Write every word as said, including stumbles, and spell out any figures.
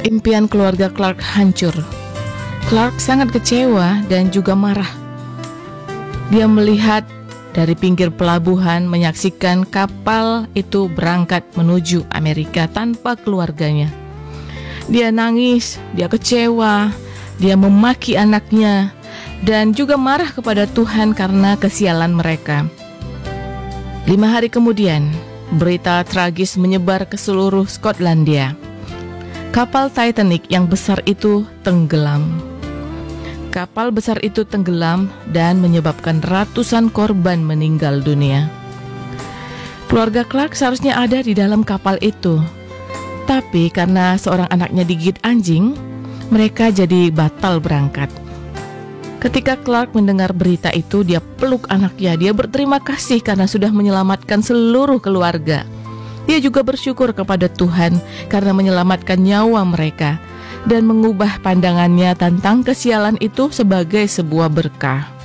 Impian keluarga Clark hancur. Clark sangat kecewa dan juga marah. Dia melihat dari pinggir pelabuhan, menyaksikan kapal itu berangkat menuju Amerika tanpa keluarganya. Dia nangis, dia kecewa, dia memaki anaknya, dan juga marah kepada Tuhan karena kesialan mereka. Lima hari kemudian, berita tragis menyebar ke seluruh Skotlandia. Kapal Titanic yang besar itu tenggelam. Kapal besar itu tenggelam dan menyebabkan ratusan korban meninggal dunia. Keluarga Clark seharusnya ada di dalam kapal itu, tapi karena seorang anaknya digigit anjing, mereka jadi batal berangkat. Ketika Clark mendengar berita itu, dia peluk anaknya. Dia berterima kasih karena sudah menyelamatkan seluruh keluarga. Dia juga bersyukur kepada Tuhan karena menyelamatkan nyawa mereka dan mengubah pandangannya tentang kesialan itu sebagai sebuah berkah.